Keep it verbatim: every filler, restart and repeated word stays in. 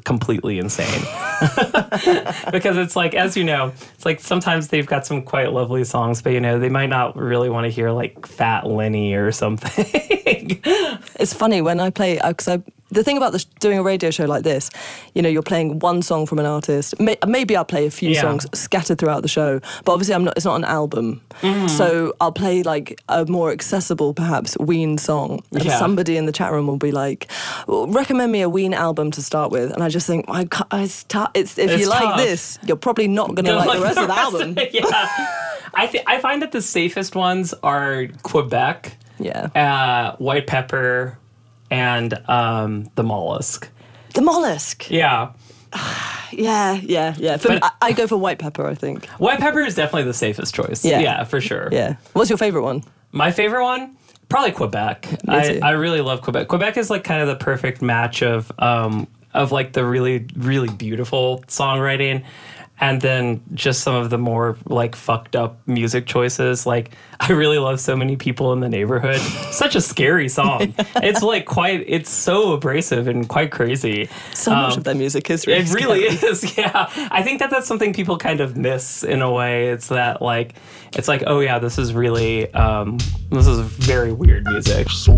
completely insane. Because it's like, as you know, it's like sometimes they've got some quite lovely songs, but, you know, they might not really want to hear like Fat Lenny or something. It's funny when I play, because I the thing about the, doing a radio show like this, you know, you're playing one song from an artist. May, maybe I'll play a few yeah. songs scattered throughout the show, but obviously I'm not. It's not an album, mm. so I'll play like a more accessible, perhaps Ween song, and yeah. somebody in the chat room will be like, well, "Recommend me a Ween album to start with," and I just think, I can't, it's, t- it's if it's you tough. like this, you're probably not going to like, like the rest the of the rest album. Of it, yeah, I th- I find that the safest ones are Quebec, yeah, uh, White Pepper, and um, the Mollusk. The Mollusk. Yeah. yeah, yeah, yeah. For But, me, I, I go for White Pepper, I think. White Pepper is definitely the safest choice. Yeah, yeah for sure. Yeah. What's your favorite one? My favorite one? Probably Quebec. I, I really love Quebec. Quebec is like kind of the perfect match of um, of like the really, really beautiful songwriting and then just some of the more like fucked up music choices. Like I really love So Many People in the Neighborhood. Such a scary song. It's like quite, it's so abrasive and quite crazy. So um, much of their music is really It really scary. is, yeah. I think that that's something people kind of miss in a way. It's that like, it's like, oh yeah, this is really, um, this is very weird music.